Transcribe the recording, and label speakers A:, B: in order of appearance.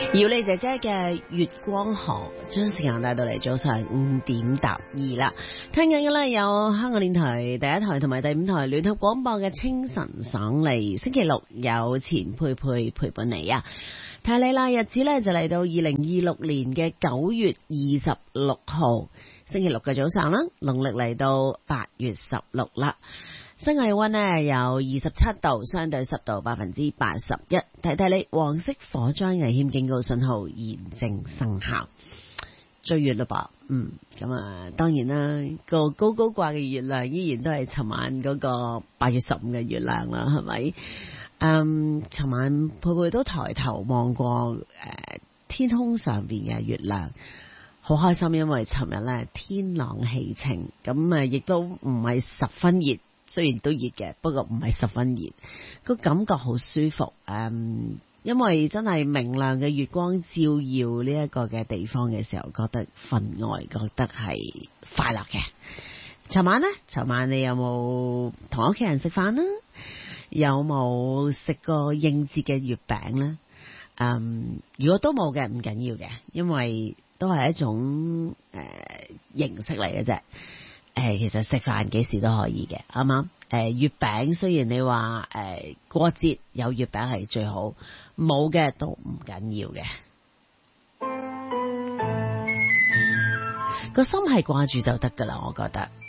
A: 姚莉姐姐嘅月光河將時間帶到嚟早上5:12啦。聽緊嘅咧有香港電台第一台同埋第五台聯合廣播嘅清晨爽利，星期六有錢佩佩陪伴你啊！提你啦，日子咧就嚟到2026年嘅9月26號星期六嘅早上啦，農曆嚟到8月16啦。室外氣溫呢有27度，相對濕度81%。提提你，黃色火災危險警告信號現正生效。追月嘞噃，咁啊，當然啦，個高高掛嘅月亮依然都係尋晚嗰個8月15嘅月亮啦，係咪？尋晚佩佩都抬頭望過天空上邊嘅月亮，好開心，因為尋日咧天朗氣清，咁啊亦都唔係十分熱。雖然都熱嘅，不過唔係十分熱，個感覺好舒服。因為真係明亮嘅月光照耀呢一個嘅地方嘅時候，覺得分外，覺得係快樂嘅。尋晚你有冇同屋企人食飯呢？有冇食過應節嘅月餅呢？如果都冇嘅，唔緊要嘅，因為都係一種形式嚟嘅啫。其實食飯幾時都可以嘅，啱啱？月餅雖然你話過節有月餅係最好，冇嘅都唔緊要嘅。個心係掛住就得噶啦，我覺得。